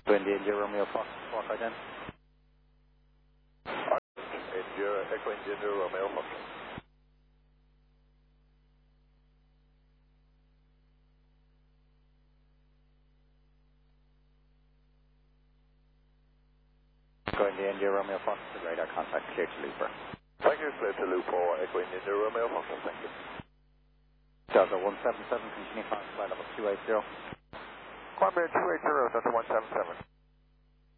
India, India, Romeo Fox, walk again. India, Echo India, Romeo Fox. Echo India, India, Romeo Fox, radar contact clear to Looper. Thank you, clear to loop for Echo India, Romeo Fox, thank you. Delta 177, continue flight level 280. Climb 280, Delta 177.